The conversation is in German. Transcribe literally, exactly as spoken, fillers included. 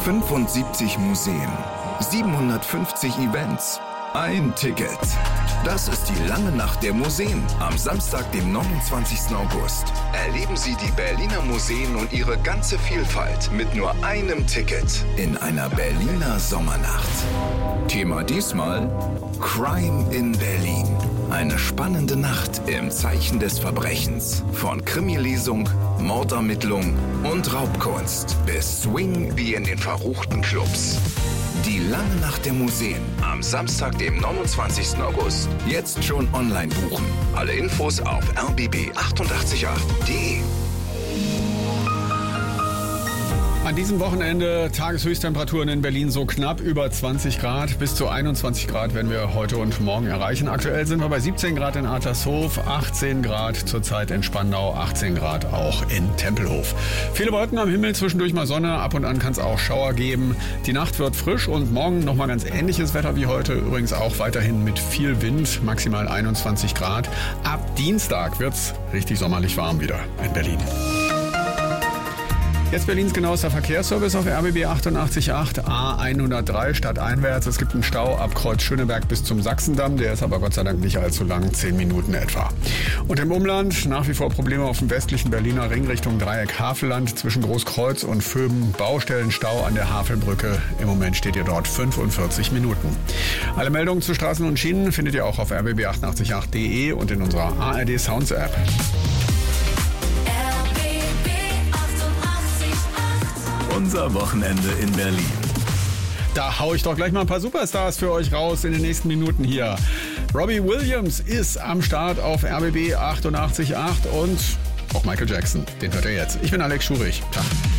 fünfundsiebzig Museen, siebenhundertfünfzig Events, ein Ticket. Das ist die lange Nacht der Museen am Samstag, dem neunundzwanzigsten August. Erleben Sie die Berliner Museen und ihre ganze Vielfalt mit nur einem Ticket in einer Berliner Sommernacht. Thema diesmal Crime in Berlin. Eine spannende Nacht im Zeichen des Verbrechens. Von Krimi-Lesung, Mordermittlung und Raubkunst bis Swing wie in den verruchten Clubs. Die lange Nacht der Museen am Samstag, dem neunundzwanzigsten August. Jetzt schon online buchen. Alle Infos auf r b b acht acht acht punkt d e. An diesem Wochenende Tageshöchsttemperaturen in Berlin so knapp über zwanzig Grad. Bis zu einundzwanzig Grad werden wir heute und morgen erreichen. Aktuell sind wir bei siebzehn Grad in Adlershof, achtzehn Grad zurzeit in Spandau, achtzehn Grad auch in Tempelhof. Viele Wolken am Himmel, zwischendurch mal Sonne, ab und an kann es auch Schauer geben. Die Nacht wird frisch und morgen nochmal ganz ähnliches Wetter wie heute. Übrigens auch weiterhin mit viel Wind, maximal einundzwanzig Grad. Ab Dienstag wird es richtig sommerlich warm wieder in Berlin. Jetzt Berlins genauester Verkehrsservice auf R B B achtundachtzig Komma acht, A hundertdrei stadteinwärts. Es gibt einen Stau ab Kreuz Schöneberg bis zum Sachsendamm. Der ist aber Gott sei Dank nicht allzu lang, zehn Minuten etwa. Und im Umland nach wie vor Probleme auf dem westlichen Berliner Ring Richtung Dreieck Havelland zwischen Großkreuz und Vöben. Baustellenstau an der Havelbrücke. Im Moment steht ihr dort fünfundvierzig Minuten. Alle Meldungen zu Straßen und Schienen findet ihr auch auf r b b achtundachtzig Komma acht punkt d e und in unserer A R D Sounds App. Unser Wochenende in Berlin. Da hau ich doch gleich mal ein paar Superstars für euch raus in den nächsten Minuten hier. Robbie Williams ist am Start auf R B B achtundachtzig Komma acht und auch Michael Jackson. Den hört ihr jetzt. Ich bin Alex Schurich. Tag.